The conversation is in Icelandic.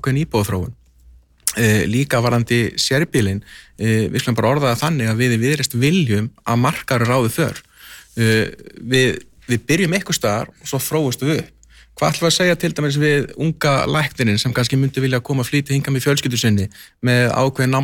ákveðin íbúðaþróun. Líka varðandi sérbýlin, við skulum bara orða það þannig að við í Viðreisn viljum að markaður ráði för. Við byrjum eitthvað staðar og svo þróumst við upp. Hvað ætlum við að segja til dæmis við unga læknirinn sem kannski myndi vilja koma að flýta hingað með fjölskyldu sinni með ákveðin